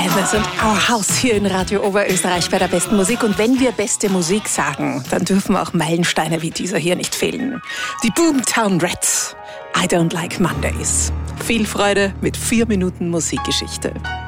Wir sind Our House hier in Radio Oberösterreich bei der besten Musik. Und wenn wir beste Musik sagen, dann dürfen auch Meilensteine wie dieser hier nicht fehlen. Die Boomtown Rats. I don't like Mondays. Viel Freude mit 4 Minuten Musikgeschichte.